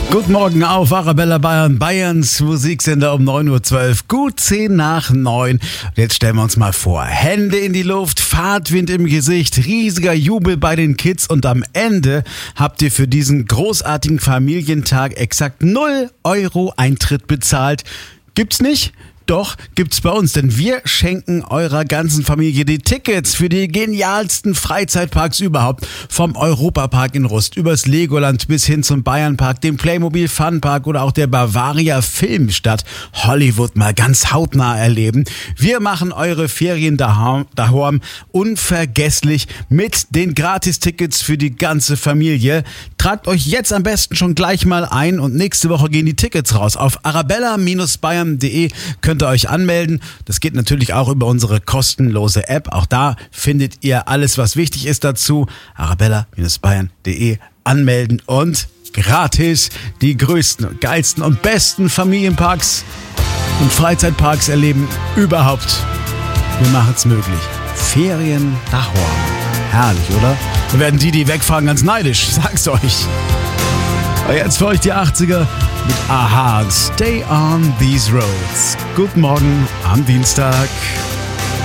Guten Morgen auf Arabella Bayern, Bayerns Musiksender um 9.12 Uhr, gut 10 nach 9. Jetzt stellen wir uns mal vor, Hände in die Luft, Fahrtwind im Gesicht, riesiger Jubel bei den Kids und am Ende habt ihr für diesen großartigen Familientag exakt 0 Euro Eintritt bezahlt. Gibt's nicht? Doch, gibt's bei uns, denn wir schenken eurer ganzen Familie die Tickets für die genialsten Freizeitparks überhaupt. Vom Europapark in Rust übers Legoland bis hin zum Bayernpark, dem Playmobil Funpark oder auch der Bavaria Filmstadt. Hollywood mal ganz hautnah erleben. Wir machen eure Ferien daheim unvergesslich mit den Gratistickets für die ganze Familie. Tragt euch jetzt am besten schon gleich mal ein und nächste Woche gehen die Tickets raus. Auf arabella-bayern.de könnt ihr euch anmelden. Das geht natürlich auch über unsere kostenlose App. Auch da findet ihr alles, was wichtig ist dazu. arabella-bayern.de anmelden und gratis die größten, geilsten und besten Familienparks und Freizeitparks erleben überhaupt. Wir machen es möglich. Ferien daheim. Herrlich, oder? Da werden die wegfahren, ganz neidisch. Sag's euch. Aber jetzt für euch die 80er mit Aha und Stay on These Roads. Guten Morgen am Dienstag.